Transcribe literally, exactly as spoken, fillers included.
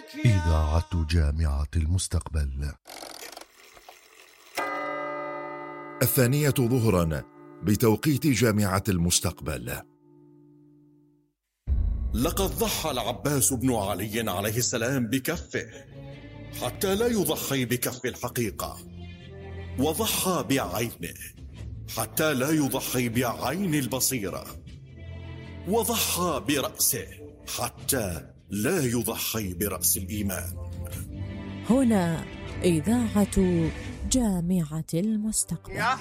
إذاعة جامعة المستقبل. الثانية ظهرا بتوقيت جامعة المستقبل. لقد ضحى العباس بن علي عليه السلام بكفه حتى لا يضحي بكف الحقيقة، وضحى بعينه حتى لا يضحي بعين البصيرة، وضحى برأسه حتى لا يضحي برأس الإيمان. هنا إذاعة جامعة المستقبل.